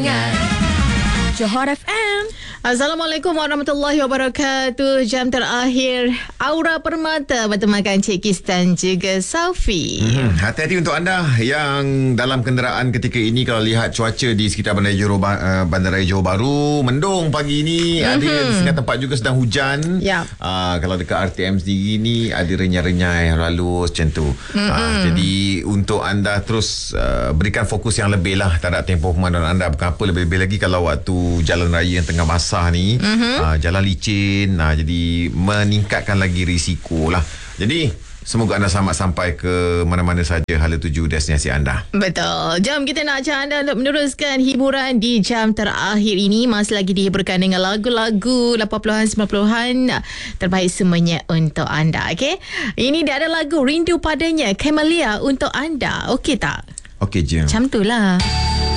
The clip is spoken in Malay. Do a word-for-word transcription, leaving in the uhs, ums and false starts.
hangat. Johor F M. Assalamualaikum warahmatullahi wabarakatuh. Jam terakhir Aura Permata bertemakan Cik Kis dan juga Safi. Hmm, hati-hati untuk anda yang dalam kenderaan ketika ini. Kalau lihat cuaca di sekitar Bandaraya Johor, uh, Bandaraya Johor Bahru, mendung pagi ini. Mm-hmm. Ada setengah tempat juga sedang hujan. Yep. Uh, kalau dekat R T M sendiri ni ada renyai-renyai halus macam tu. Mm-hmm. Uh, jadi untuk anda terus uh, berikan fokus yang lebih lah terhadap tempoh pemanduan anda. Bukan apa, lebih-lebih lagi kalau waktu jalan raya yang tengah basah ni, mm-hmm. uh, jalan licin, uh, jadi meningkatkan lagi risiko lah. Jadi semoga anda selamat sampai ke mana-mana saja hala tuju destinasi anda. Betul. Jom kita nak ajak anda untuk meneruskan hiburan di jam terakhir ini. Masih lagi dihiburkan dengan lagu-lagu lapan puluhan, sembilan puluhan terbaik semuanya untuk anda. Okay? Ini dia ada lagu Rindu Padanya, Camellia untuk anda. Okey tak? Okey je. Macam tu lah.